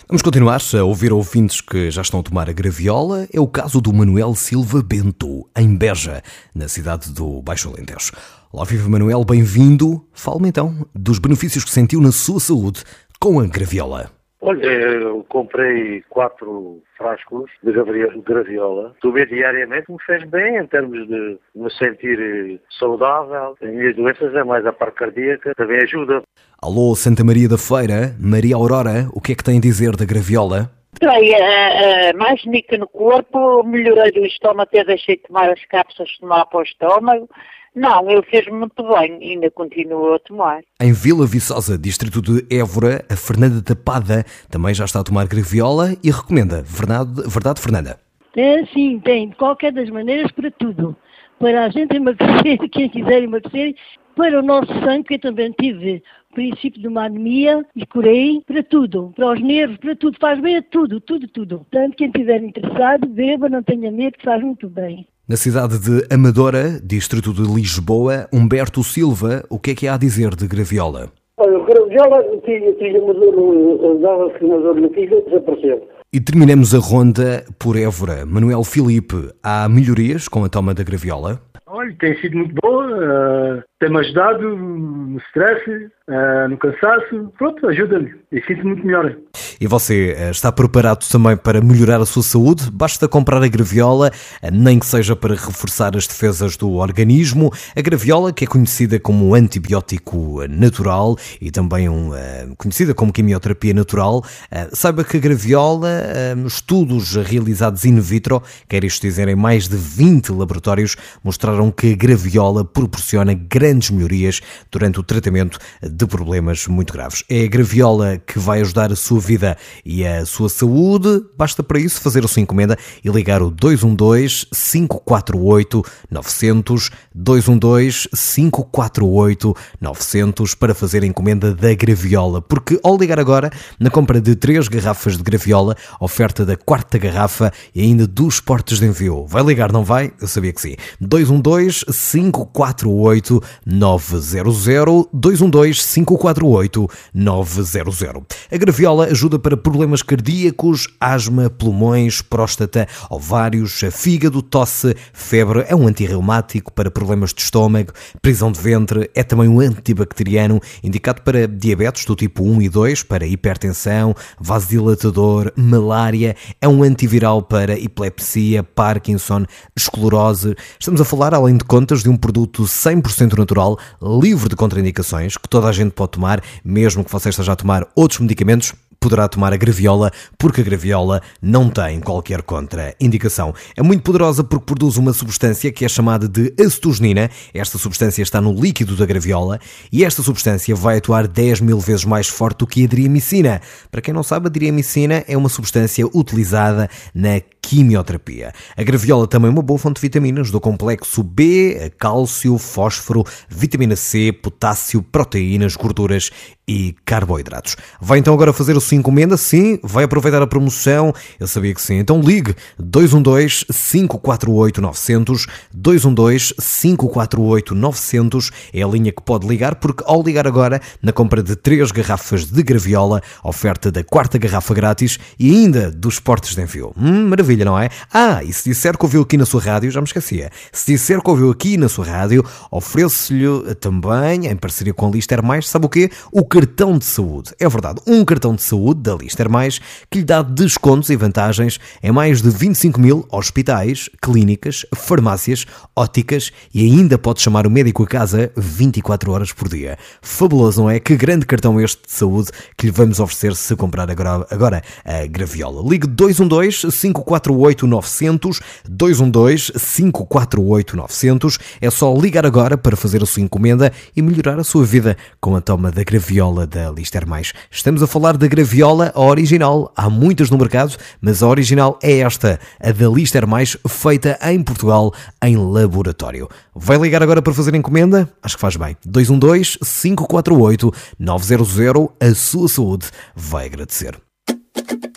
Vamos continuar a ouvir ouvintes que já estão a tomar a graviola. É o caso do Manuel Silva Bento, em Beja, na cidade do Baixo Alentejo. Olá, viva Manuel, bem-vindo. Fale-me então dos benefícios que sentiu na sua saúde com a graviola. Olha, eu comprei 4 frascos de graviola. Tomei diariamente, me fez bem em termos de me sentir saudável. As minhas doenças é mais a parte cardíaca, também ajuda. Alô, Santa Maria da Feira, Maria Aurora, o que é que tem a dizer da graviola? Tem mais nica no corpo, melhorei o estômago, até deixei de tomar as cápsulas de tomar para o estômago. Não, ele fez muito bem, ainda continuo a tomar. Em Vila Viçosa, distrito de Évora, a Fernanda Tapada também já está a tomar graviola e recomenda. Verdade, Fernanda? Sim, tem. De qualquer das maneiras, para tudo. Para a gente emagrecer, quem quiser emagrecer, para o nosso sangue, que eu também tive o princípio de uma anemia e curei, para tudo. Para os nervos, para tudo. Faz bem a tudo. Portanto, quem estiver interessado, beba, não tenha medo, que faz muito bem. Na cidade de Amadora, distrito de Lisboa, Humberto Silva, o que é que há a dizer de graviola? Olha, graviola, dava-se uma dor no fígado, desapareceu. E terminamos a ronda por Évora. Manuel Filipe, há melhorias com a toma da graviola? Olha, tem sido muito boa, tem-me ajudado no stress, no cansaço, pronto, ajuda-me e sinto muito melhor. E você está preparado também para melhorar a sua saúde? Basta comprar a graviola, nem que seja para reforçar as defesas do organismo. A graviola, que é conhecida como antibiótico natural e também conhecida como quimioterapia natural, saiba que a graviola, estudos realizados in vitro, quer isto dizer em mais de 20 laboratórios, mostraram que a graviola proporciona grandes melhorias durante o tratamento de problemas muito graves. É a graviola que vai ajudar a sua vida e a sua saúde. Basta para isso fazer a sua encomenda e ligar o 212-548-900, 212-548-900 para fazer a encomenda da graviola. Porque ao ligar agora, na compra de 3 garrafas de graviola, oferta da 4ª garrafa e ainda dos portes de envio. Vai ligar, não vai? Eu sabia que sim. 212-548-900, 212-548-900. A graviola ajuda para problemas cardíacos, asma, pulmões, próstata, ovários, fígado, tosse, febre. É um antirreumático para problemas de estômago, prisão de ventre. É também um antibacteriano indicado para diabetes do tipo 1 e 2, para hipertensão, vasodilatador, malária. É um antiviral para epilepsia, Parkinson, esclerose. Estamos a falar, além de contas, de um produto 100% natural, livre de contraindicações, que toda a gente pode tomar, mesmo que você esteja a tomar outros medicamentos, poderá tomar a graviola, porque a graviola não tem qualquer contraindicação. É muito poderosa porque produz uma substância que é chamada de acetogenina. Esta substância está no líquido da graviola e esta substância vai atuar 10.000 vezes mais forte do que a driamicina. Para quem não sabe, a driamicina é uma substância utilizada na quimioterapia. A graviola também é uma boa fonte de vitaminas do complexo B, cálcio, fósforo, vitamina C, potássio, proteínas, gorduras e carboidratos. Vai então agora fazer a sua encomenda? Sim, vai aproveitar a promoção? Eu sabia que sim. Então ligue 212-548-900, 212-548-900 é a linha que pode ligar, porque ao ligar agora, na compra de 3 garrafas de graviola, oferta da 4ª garrafa grátis e ainda dos portes de envio. Maravilha, não é? E se disser que ouviu aqui na sua rádio, já me esquecia. Se disser que ouviu aqui na sua rádio, ofereço-lhe também, em parceria com a Lister Mais, sabe o quê? O cartão de saúde. É verdade, um cartão de saúde da Lister Mais que lhe dá descontos e vantagens em mais de 25.000 hospitais, clínicas, farmácias, óticas e ainda pode chamar o médico a casa 24 horas por dia. Fabuloso, não é? Que grande cartão este de saúde que lhe vamos oferecer se comprar agora a graviola. Ligue 212-548-900, 212-548-900. É só ligar agora para fazer a sua encomenda e melhorar a sua vida com a toma da graviola da Lister Mais. Estamos a falar da graviola original. Há muitas no mercado, mas a original é esta, a da Lister Mais, feita em Portugal em laboratório. Vai ligar agora para fazer a encomenda? Acho que faz bem. 212-548-900. A sua saúde vai agradecer.